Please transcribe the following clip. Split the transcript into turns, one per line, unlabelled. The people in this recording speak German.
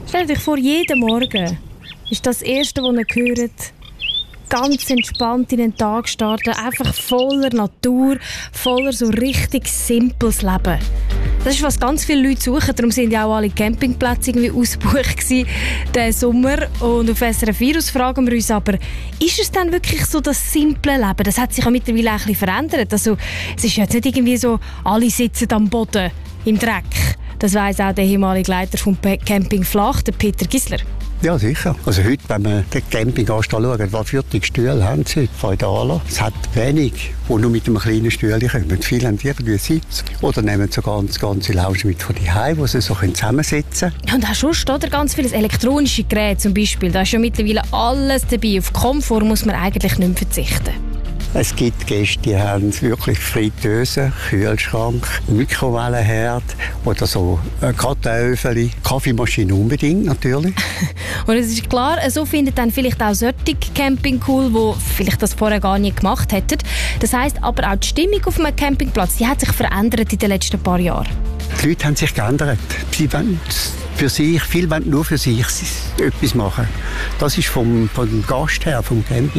Stellt euch vor, jeden Morgen ist das Erste, was ihr hört, ganz entspannt in den Tag starten, einfach voller Natur, voller so richtig simples Leben. Das ist, was ganz viele Leute suchen, darum sind ja auch alle Campingplätze irgendwie ausgebucht gewesen, diesen Sommer. Und auf SRF Virus fragen wir uns aber, ist es denn wirklich so das simple Leben? Das hat sich ja mittlerweile ein bisschen verändert. Also, es ist jetzt nicht irgendwie so, alle sitzen am Boden im Dreck. Das weiss auch der ehemalige Leiter vom Camping Flach, der Peter Gisler.
Ja, sicher. Also heute, wenn man den Campinggast anschaut, was für die Stühle haben sie heute, Feudaler. Es hat wenig, die nur mit einem kleinen Stühle kommen. Viele haben irgendwie Sitz oder nehmen so ganze Lounge mit von Hause, wo sie so zusammensitzen können.
Ja, und auch sonst, oder? Ganz viele elektronische Geräte zum Beispiel. Da ist ja mittlerweile alles dabei. Auf Komfort muss man eigentlich nicht mehr verzichten.
Es gibt Gäste, die haben wirklich Fritteuse, Kühlschrank, Mikrowellenherd oder so Kartoffeln, Kaffeemaschine unbedingt natürlich.
Und es ist klar, so findet dann vielleicht auch solche Camping cool, die vielleicht das vorher gar nicht gemacht hätten. Das heisst aber auch die Stimmung auf einem Campingplatz, die hat sich verändert in den letzten paar Jahren.
Die Leute haben sich geändert. Sie wollen für sich, viele wollen nur für sich etwas machen. Das ist vom Gast her, vom Camping.